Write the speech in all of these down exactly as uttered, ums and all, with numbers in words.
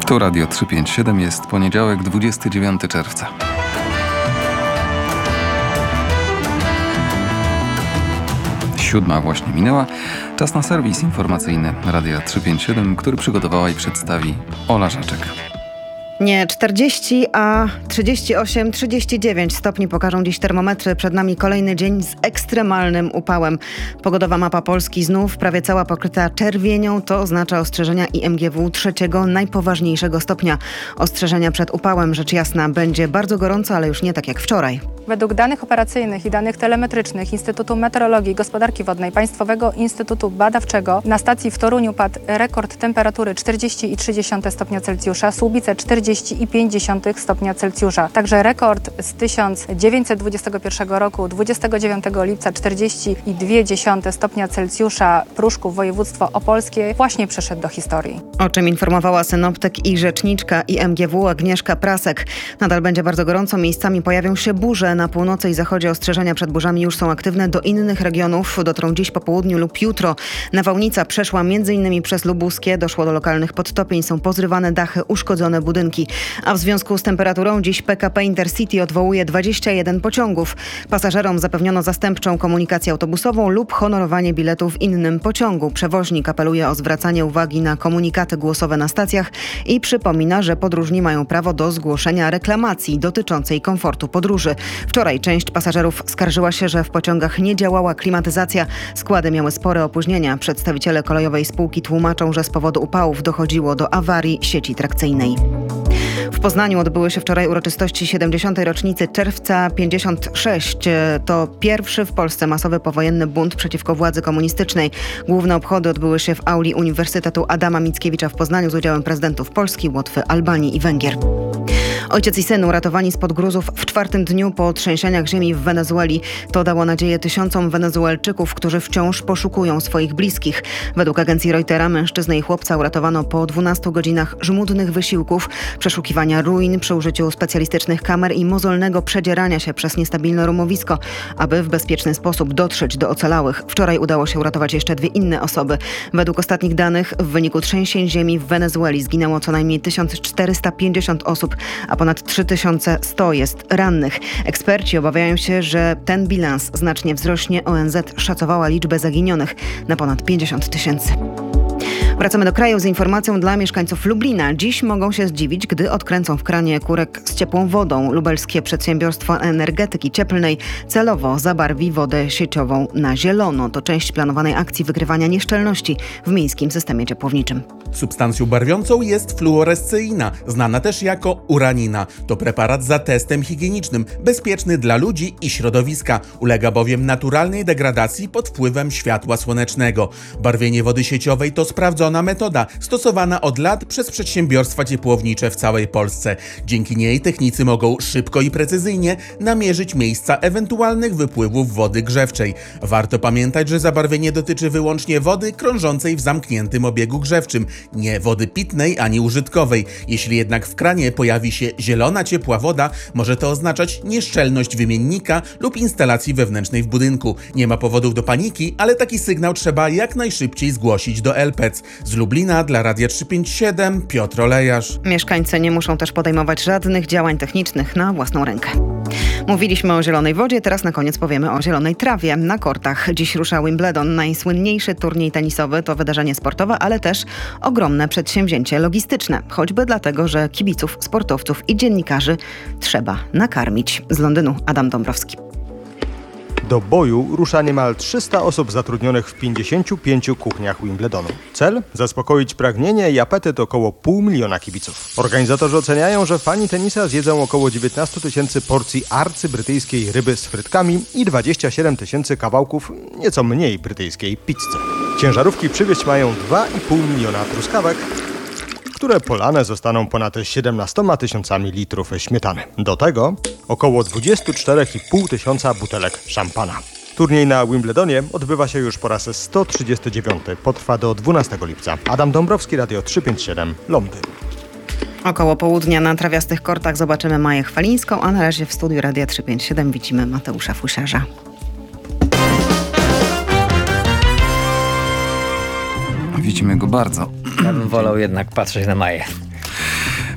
Tu Radio trzysta pięćdziesiąt siedem, jest poniedziałek, dwudziestego dziewiątego czerwca. Siódma właśnie minęła. Czas na serwis informacyjny Radia trzysta pięćdziesiąt siedem, który przygotowała i przedstawi Ola Żaczek. Nie czterdzieści, a trzydzieści osiem trzydzieści dziewięć stopni pokażą dziś termometry. Przed nami kolejny dzień z ekstremalnym upałem. Pogodowa mapa Polski znów prawie cała pokryta czerwienią. To oznacza ostrzeżenia I M G W trzeciego, najpoważniejszego stopnia. Ostrzeżenia przed upałem, rzecz jasna, będzie bardzo gorąco, ale już nie tak jak wczoraj. Według danych operacyjnych i danych telemetrycznych Instytutu Meteorologii i Gospodarki Wodnej Państwowego Instytutu Badawczego na stacji w Toruniu padł rekord temperatury czterdzieści i trzy dziesiąte stopnia Celsjusza, Słubice czterdzieści i pięć dziesiątych stopnia Celsjusza. Także rekord z tysiąc dziewięćset dwudziestego pierwszego roku, dwudziestego dziewiątego lipca czterdzieści i dwie dziesiąte stopnia Celsjusza, Pruszków, województwo opolskie, właśnie przeszedł do historii. O czym informowała synoptyk i rzeczniczka I M G W Agnieszka Prasek. Nadal będzie bardzo gorąco, miejscami pojawią się burze. Na północy i zachodzie ostrzeżenia przed burzami już są aktywne. Do innych regionów dotrą dziś po południu lub jutro. Nawałnica przeszła m.in. przez Lubuskie. Doszło do lokalnych podtopień. Są pozrywane dachy, uszkodzone budynki. A w związku z temperaturą dziś P K P Intercity odwołuje dwadzieścia jeden pociągów. Pasażerom zapewniono zastępczą komunikację autobusową lub honorowanie biletu w innym pociągu. Przewoźnik apeluje o zwracanie uwagi na komunikaty głosowe na stacjach i przypomina, że podróżni mają prawo do zgłoszenia reklamacji dotyczącej komfortu podróży. Wczoraj część pasażerów skarżyła się, że w pociągach nie działała klimatyzacja. Składy miały spore opóźnienia. Przedstawiciele kolejowej spółki tłumaczą, że z powodu upałów dochodziło do awarii sieci trakcyjnej. W Poznaniu odbyły się wczoraj uroczystości siedemdziesiątej rocznicy Czerwca pięćdziesiąt sześć. To pierwszy w Polsce masowy powojenny bunt przeciwko władzy komunistycznej. Główne obchody odbyły się w auli Uniwersytetu Adama Mickiewicza w Poznaniu z udziałem prezydentów Polski, Łotwy, Albanii i Węgier. Ojciec i syn uratowani spod gruzów w czwartym dniu po trzęsieniach ziemi w Wenezueli. To dało nadzieję tysiącom Wenezuelczyków, którzy wciąż poszukują swoich bliskich. Według agencji Reutera mężczyznę i chłopca uratowano po dwunastu godzinach żmudnych wysiłków, przeszukiwania ruin przy użyciu specjalistycznych kamer i mozolnego przedzierania się przez niestabilne rumowisko, aby w bezpieczny sposób dotrzeć do ocalałych. Wczoraj udało się uratować jeszcze dwie inne osoby. Według ostatnich danych w wyniku trzęsień ziemi w Wenezueli zginęło co najmniej tysiąc czterysta pięćdziesiąt osób, a ponad trzy tysiące sto jest rannych. Eksperci obawiają się, że ten bilans znacznie wzrośnie. O N Z szacowała liczbę zaginionych na ponad pięćdziesiąt tysięcy. Wracamy do kraju z informacją dla mieszkańców Lublina. Dziś mogą się zdziwić, gdy odkręcą w kranie kurek z ciepłą wodą. Lubelskie przedsiębiorstwo energetyki cieplnej celowo zabarwi wodę sieciową na zielono. To część planowanej akcji wykrywania nieszczelności w miejskim systemie ciepłowniczym. Substancją barwiącą jest fluoresceina, znana też jako uranina. To preparat za testem higienicznym, bezpieczny dla ludzi i środowiska. Ulega bowiem naturalnej degradacji pod wpływem światła słonecznego. Barwienie wody sieciowej to sprawdzona metoda, stosowana od lat przez przedsiębiorstwa ciepłownicze w całej Polsce. Dzięki niej technicy mogą szybko i precyzyjnie namierzyć miejsca ewentualnych wypływów wody grzewczej. Warto pamiętać, że zabarwienie dotyczy wyłącznie wody krążącej w zamkniętym obiegu grzewczym, nie wody pitnej ani użytkowej. Jeśli jednak w kranie pojawi się zielona, ciepła woda, może to oznaczać nieszczelność wymiennika lub instalacji wewnętrznej w budynku. Nie ma powodów do paniki, ale taki sygnał trzeba jak najszybciej zgłosić do L P E C. Z Lublina dla Radia trzysta pięćdziesiąt siedem Piotr Olejarz. Mieszkańcy nie muszą też podejmować żadnych działań technicznych na własną rękę. Mówiliśmy o zielonej wodzie, teraz na koniec powiemy o zielonej trawie. Na kortach dziś rusza Wimbledon, najsłynniejszy turniej tenisowy. To wydarzenie sportowe, ale też ogromne przedsięwzięcie logistyczne. Choćby dlatego, że kibiców, sportowców i dziennikarzy trzeba nakarmić. Z Londynu Adam Dąbrowski. Do boju rusza niemal trzysta osób zatrudnionych w pięćdziesięciu pięciu kuchniach Wimbledonu. Cel? Zaspokoić pragnienie i apetyt około pół miliona kibiców. Organizatorzy oceniają, że fani tenisa zjedzą około dziewiętnaście tysięcy porcji arcybrytyjskiej ryby z frytkami i dwadzieścia siedem tysięcy kawałków nieco mniej brytyjskiej pizzy. Ciężarówki przywieźć mają dwa i pół miliona truskawek, które polane zostaną ponad siedemnastoma tysiącami litrów śmietany. Do tego około dwadzieścia cztery i pół tysiąca butelek szampana. Turniej na Wimbledonie odbywa się już po raz sto trzydziesty dziewiąty. Potrwa do dwunastego lipca. Adam Dąbrowski, Radio trzysta pięćdziesiąt siedem, Londyn. Około południa na trawiastych kortach zobaczymy Maję Chwalińską, a na razie w studiu Radia trzysta pięćdziesiąt siedem widzimy Mateusza Fusiarza. Widzimy go bardzo. Ja bym wolał jednak patrzeć na Maję.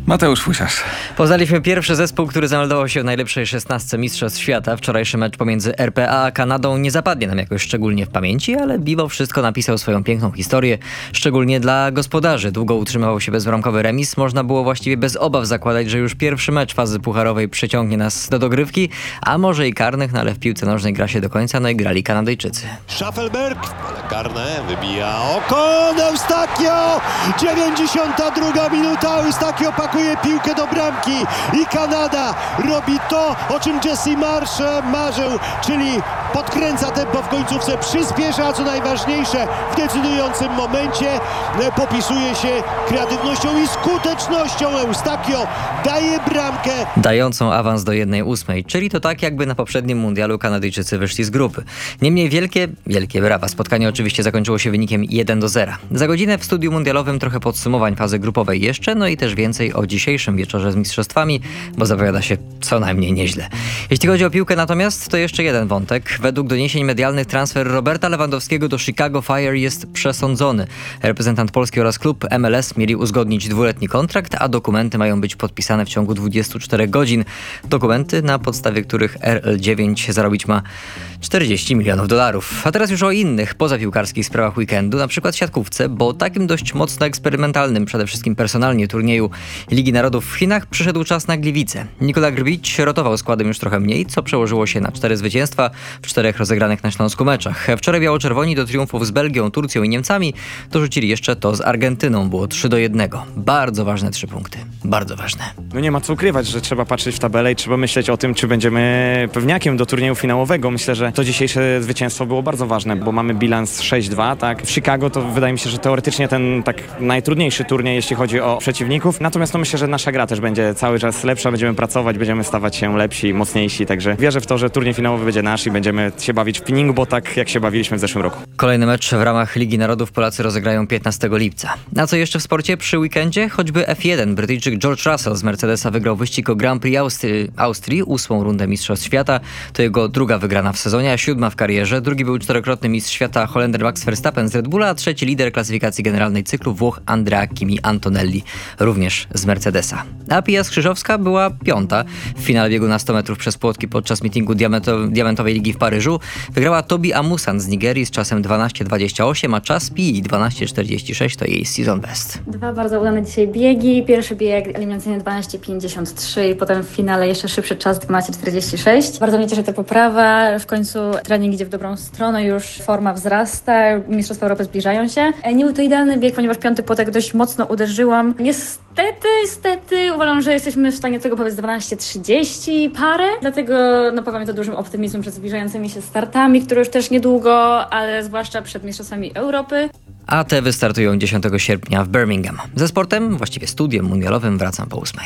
Mateusz Fusiarz. Poznaliśmy pierwszy zespół, który zameldował się w najlepszej szesnastce Mistrzostw Świata. Wczorajszy mecz pomiędzy R P A a Kanadą nie zapadnie nam jakoś szczególnie w pamięci, ale mimo wszystko napisał swoją piękną historię, szczególnie dla gospodarzy. Długo utrzymywał się bezbramkowy remis. Można było właściwie bez obaw zakładać, że już pierwszy mecz fazy pucharowej przeciągnie nas do dogrywki, a może i karnych, no ale w piłce nożnej gra się do końca, no i grali Kanadyjczycy. Schaffelberg, pole karne, wybija oko, Eustachio! dziewięćdziesiąta druga minuta, Eustachio pakuje piłkę do bramki i Kanada robi to, o czym Jesse Marsh marzył, czyli podkręca tempo w końcówce, przyspiesza, a co najważniejsze w decydującym momencie popisuje się kreatywnością i skutecznością. Eustachio daje bramkę. Dającą awans do jednej ósmej, czyli to tak jakby na poprzednim mundialu Kanadyjczycy wyszli z grupy. Niemniej wielkie, wielkie brawa. Spotkanie oczywiście zakończyło się wynikiem jeden do zera. Za godzinę w studiu mundialowym trochę podsumowań fazy grupowej jeszcze, no i też więcej o dzisiejszym wieczorze z mistrzostwami, bo zapowiada się co najmniej nieźle. Jeśli chodzi o piłkę natomiast, to jeszcze jeden wątek. Według doniesień medialnych transfer Roberta Lewandowskiego do Chicago Fire jest przesądzony. Reprezentant Polski oraz klub M L S mieli uzgodnić dwuletni kontrakt, a dokumenty mają być podpisane w ciągu dwudziestu czterech godzin. Dokumenty, na podstawie których R L dziewięć zarobić ma czterdzieści milionów dolarów. A teraz już o innych pozapiłkarskich sprawach weekendu, na przykład siatkówce, bo takim dość mocno eksperymentalnym, przede wszystkim personalnie, turnieju Ligi Narodów w Chinach przyszedł czas na Gliwice. Nikola Grbić rotował składem już trochę mniej, co przełożyło się na cztery zwycięstwa w czterech rozegranych na Śląsku meczach. Wczoraj biało-czerwoni do triumfów z Belgią, Turcją i Niemcami dorzucili jeszcze to z Argentyną. Było trzy do jednego. Bardzo ważne trzy punkty. Bardzo ważne. No nie ma co ukrywać, że trzeba patrzeć w tabelę i trzeba myśleć o tym, czy będziemy pewniakiem do turnieju finałowego. Myślę, że to dzisiejsze zwycięstwo było bardzo ważne, bo mamy bilans sześć dwa, tak? W Chicago to wydaje mi się, że teoretycznie ten tak najtrudniejszy turniej, jeśli chodzi o przeciwników. Natomiast no myślę, że nasza gra też będzie cały czas lepsza, będziemy pracować, będziemy stawać się lepsi, mocniejsi, także wierzę w to, że turniej finałowy będzie nasz i będziemy się bawić w pinning, bo tak jak się bawiliśmy w zeszłym roku. Kolejny mecz w ramach Ligi Narodów Polacy rozegrają piętnastego lipca. A co jeszcze w sporcie przy weekendzie? Choćby F jeden. Brytyjczyk George Russell z Mercedesa wygrał wyścig o Grand Prix Austrii, Austrii, ósmą rundę Mistrzostw Świata. To jego druga wygrana w sezonie, a siódma w karierze. Drugi był czterokrotny mistrz świata Holender Max Verstappen z Red Bulla, a trzeci lider klasyfikacji generalnej cyklu Włoch Andrea Kimi Antonelli, również z Mercedesa. A Pia Skrzyżowska była piąta w finale biegu na sto metrów przez płotki podczas meetingu diamento- Diamentowej Ligi w Paryżu. Wygrała Tobi Amusan z Nigerii z czasem dwanaście dwadzieścia osiem, a czas Pii dwanaście czterdzieści sześć to jej season best. Dwa bardzo udane dzisiaj biegi. Pierwszy bieg eliminacyjny dwanaście pięćdziesiąt trzy i potem w finale jeszcze szybszy czas dwanaście czterdzieści sześć. Bardzo mnie cieszy ta poprawa. W końcu trening idzie w dobrą stronę, już forma wzrasta, Mistrzostwa Europy zbliżają się. Nie był to idealny bieg, ponieważ piąty płotek dość mocno uderzyłam. Niestety, niestety uważam, że jesteśmy w stanie tego powiedz dwanaście trzydzieści parę, dlatego napawa mnie to dużym optymizmem przed zbliżającymi się startami, które już też niedługo, ale zwłaszcza przed Mistrzostwami Europy. A te wystartują dziesiątego sierpnia w Birmingham. Ze sportem, właściwie studiem mundialowym, wracam po ósmej.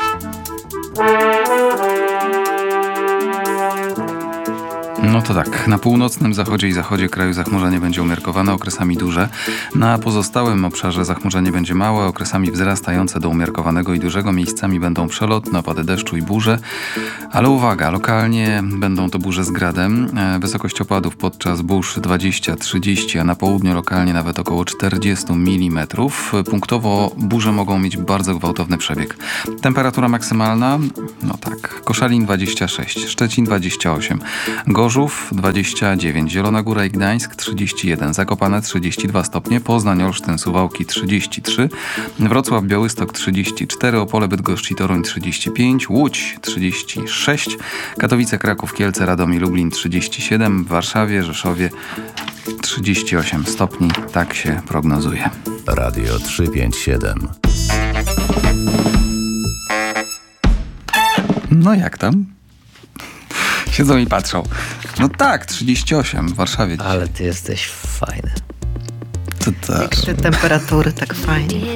No to tak, na północnym zachodzie i zachodzie kraju zachmurzenie będzie umiarkowane, okresami duże. Na pozostałym obszarze zachmurzenie będzie małe, okresami wzrastające do umiarkowanego i dużego. Miejscami będą przelotne, opady deszczu i burze. Ale uwaga, lokalnie będą to burze z gradem. Wysokość opadów podczas burz dwadzieścia trzydzieści, a na południu lokalnie nawet około czterdzieści milimetrów. Punktowo burze mogą mieć bardzo gwałtowny przebieg. Temperatura maksymalna, no tak, Koszalin dwadzieścia sześć, Szczecin dwadzieścia osiem, Gorzów dwadzieścia dziewięć, Zielona Góra i Gdańsk trzydzieści jeden, Zakopane trzydzieści dwa stopnie, Poznań, Olsztyn, Suwałki trzydzieści trzy, Wrocław, Białystok trzydzieści cztery, Opole, Bydgoszcz i Toruń trzydzieści pięć, Łódź trzydzieści sześć, Katowice, Kraków, Kielce, Radom i Lublin trzydzieści siedem, w Warszawie, Rzeszowie trzydzieści osiem stopni, tak się prognozuje. Radio trzysta pięćdziesiąt siedem. No jak tam? Siedzą i patrzą. No tak, trzydzieści osiem w Warszawie dzisiaj. Ale ty jesteś fajny. To tak. Temperatury tak fajnie.